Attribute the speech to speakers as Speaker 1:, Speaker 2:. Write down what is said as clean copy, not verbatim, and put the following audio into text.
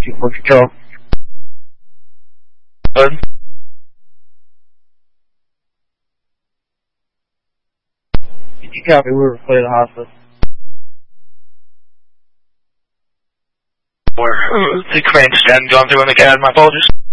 Speaker 1: 2-4 control. Good. You copy, we're clear the hospital. We're the crane stand going through in the CAD, my apologies.